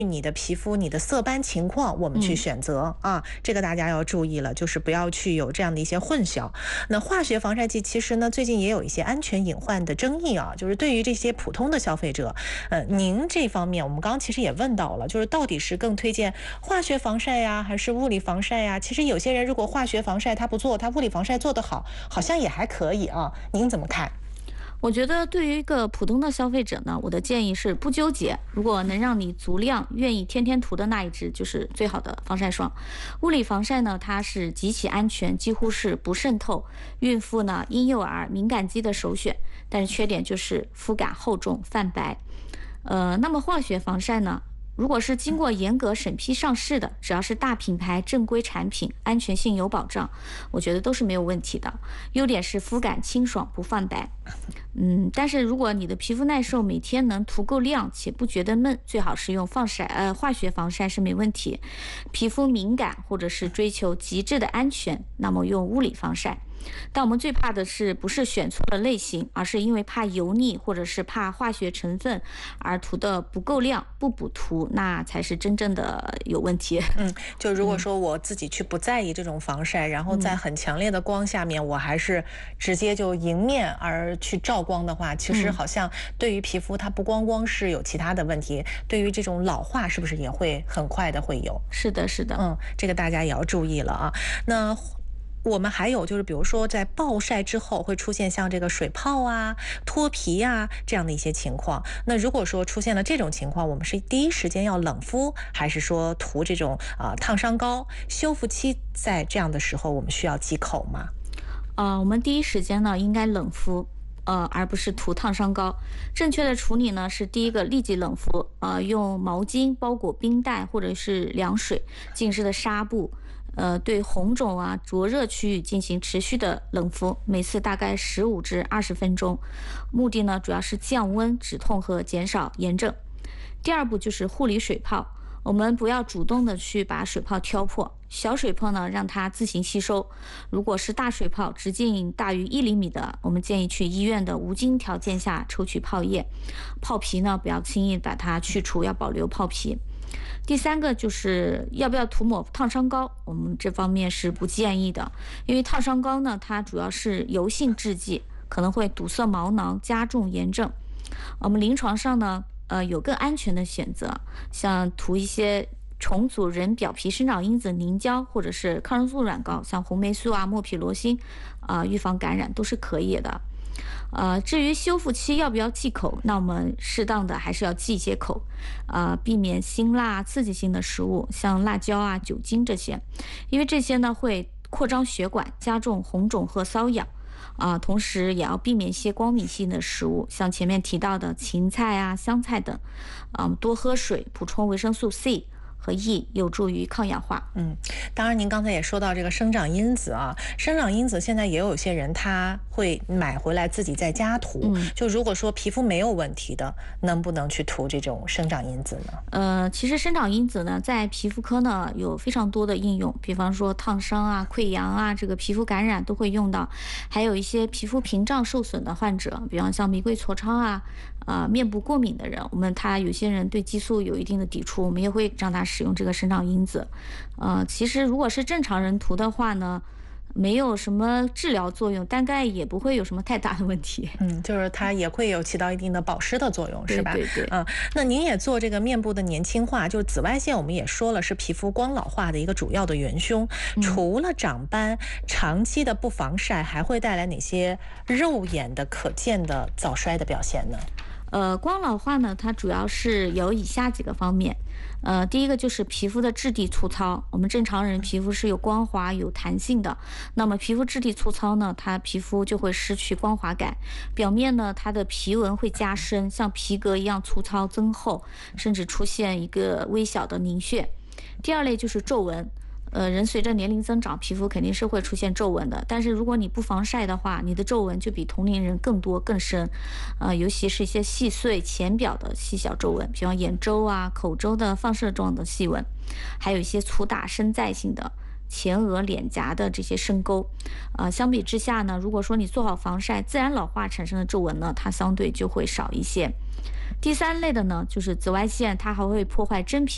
你的皮肤、你的色斑情况，我们去选择啊，这个大家要注意了，就是不要去有这样的一些混淆。那化学防晒剂其实呢，最近也有一些安全隐患的争议啊，就是对于这些普通的消费者，您这方面我们刚刚其实也问到了，就是到底是更推荐化学防晒呀，还是物理防晒呀？其实有些人如果化学防晒他不做，他物理防晒做得好，好像也还可以啊，您怎么看？ 我觉得对于一个普通的消费者呢，我的建议是不纠结。如果能让你足量愿意天天涂的那一支，就是最好的防晒霜。物理防晒呢，它是极其安全，几乎是不渗透。孕妇呢、婴幼儿、敏感肌的首选，但是缺点就是肤感厚重、泛白。那么化学防晒呢？如果是经过严格审批上市的，只要是大品牌正规产品，安全性有保障，我觉得都是没有问题的。优点是肤感清爽不泛白。但是如果你的皮肤耐受，每天能涂够量且不觉得闷，最好是用化学防晒是没问题。皮肤敏感或者是追求极致的安全，那么用物理防晒。但我们最怕的是不是选错了类型，而是因为怕油腻或者是怕化学成分而涂的不够量不补涂，那才是真正的有问题。 就如果说我自己去不在意这种防晒，然后在很强烈的光下面，我还是直接就迎面而去照光的话，其实好像对于皮肤它不光是有其他的问题，对于这种老化是不是也会很快的会有？ 是的，是的。 这个大家也要注意了啊。那我们还有就是，比如说在暴晒之后会出现像这个水泡啊、脱皮啊这样的一些情况。那如果说出现了这种情况，我们是第一时间要冷敷，还是说涂这种烫伤膏？修复期在这样的时候，我们需要忌口吗？ 我们第一时间呢应该冷敷。而不是涂烫伤膏。正确的处理呢是第一个立即冷敷，用毛巾包裹冰袋或者是凉水浸湿的纱布，对红肿啊、灼热区域进行持续的冷敷，每次大概15至20分钟。目的呢主要是降温、止痛和减少炎症。第二步就是护理水泡。我们不要主动的去把水泡挑破，小水泡呢让它自行吸收。如果是大水泡，直径大于1厘米的，我们建议去医院的无菌条件下抽取泡液。泡皮呢不要轻易把它去除，要保留泡皮。第三个就是要不要涂抹烫伤膏，我们这方面是不建议的，因为烫伤膏呢它主要是油性制剂，可能会堵塞毛囊，加重炎症。我们临床上呢有更安全的选择，像涂一些重组人表皮生长因子凝胶，或者是抗生素软膏，像红霉素啊、莫匹罗辛预防感染都是可以的。至于修复期要不要忌口，那我们适当的还是要忌一些口，避免辛辣刺激性的食物，像辣椒啊、酒精这些，因为这些呢会扩张血管，加重红肿和瘙痒。同时也要避免一些光敏性的食物，像前面提到的芹菜啊、香菜等。多喝水，补充维生素 C 和 E， 有助于抗氧化。 当然您刚才也说到这个生长因子啊，生长因子现在也有些人他会买回来自己在家涂，就如果说皮肤没有问题的，能不能去涂这种生长因子呢？ 其实生长因子呢在皮肤科呢有非常多的应用，比方说烫伤啊、溃疡啊，这个皮肤感染都会用到，还有一些皮肤屏障受损的患者，比方像玫瑰痤疮啊、面部过敏的人，他有些人对激素有一定的抵触，我们也会让他使用这个生长因子。其实如果是正常人涂的话呢，没有什么治疗作用，大概也不会有什么太大的问题。 就是它也会有起到一定的保湿的作用，是吧？ 对。 那您也做这个面部的年轻化，就是紫外线，我们也说了是皮肤光老化的一个主要的元凶。除了长斑，长期的不防晒还会带来哪些肉眼的可见的早衰的表现呢？ 光老化呢，它主要是有以下几个方面。第一个就是皮肤的质地粗糙。我们正常人皮肤是有光滑、有弹性的，那么皮肤质地粗糙呢，它皮肤就会失去光滑感，表面呢，它的皮纹会加深，像皮革一样粗糙增厚，甚至出现一个微小的凝血。第二类就是皱纹。人随着年龄增长，皮肤肯定是会出现皱纹的。但是如果你不防晒的话，你的皱纹就比同龄人更多更深。尤其是一些细碎浅表的细小皱纹，比方眼周啊、口周的放射状的细纹，还有一些粗大深在性的前额、脸颊的这些深沟。相比之下呢，如果说你做好防晒，自然老化产生的皱纹呢，它相对就会少一些。第三类的呢，就是紫外线，它还会破坏真皮